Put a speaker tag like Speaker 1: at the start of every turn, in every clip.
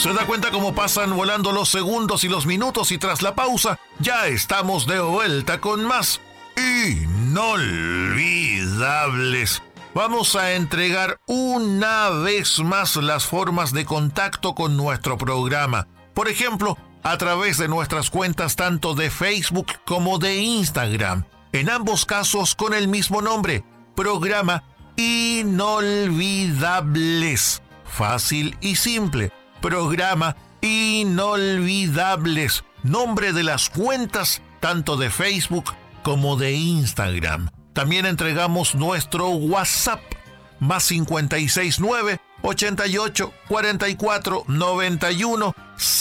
Speaker 1: ¿Se da cuenta cómo pasan volando los segundos y los minutos? Y tras la pausa, ya estamos de vuelta con más inolvidables. Vamos a entregar una vez más las formas de contacto con nuestro programa. Por ejemplo, a través de nuestras cuentas tanto de Facebook como de Instagram. En ambos casos con el mismo nombre, Programa Inolvidables. Fácil y simple. Programa Inolvidables. Nombre de las cuentas tanto de Facebook como de Instagram. También entregamos nuestro WhatsApp, más 569 88 44 91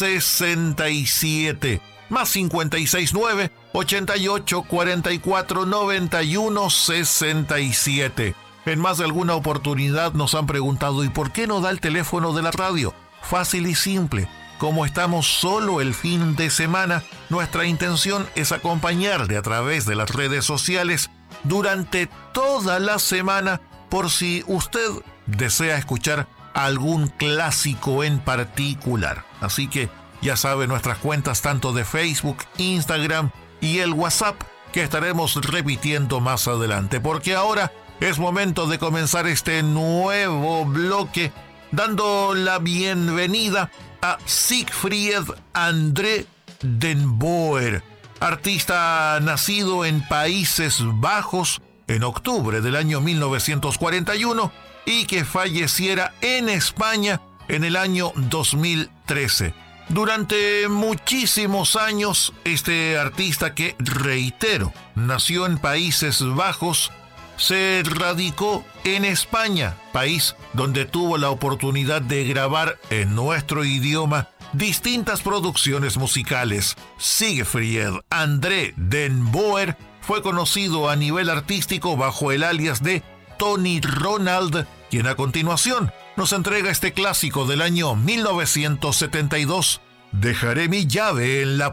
Speaker 1: 67. Más 569 88 44 91 67. En más de alguna oportunidad nos han preguntado, ¿y por qué no da el teléfono de la radio? Fácil y simple. Como estamos solo el fin de semana, nuestra intención es acompañarle a través de las redes sociales durante toda la semana por si usted desea escuchar algún clásico en particular. Así que ya sabe nuestras cuentas tanto de Facebook, Instagram y el WhatsApp que estaremos repitiendo más adelante, porque ahora es momento de comenzar este nuevo bloque dando la bienvenida a Siegfried André den Boer, artista nacido en Países Bajos en octubre del año 1941 y que falleciera en España en el año 2013. Durante muchísimos años, este artista que, reitero, nació en Países Bajos, se radicó en España, país donde tuvo la oportunidad de grabar en nuestro idioma distintas producciones musicales. Siegfried André den Boer fue conocido a nivel artístico bajo el alias de Tony Ronald, quien a continuación nos entrega este clásico del año 1972, Dejaré mi llave en la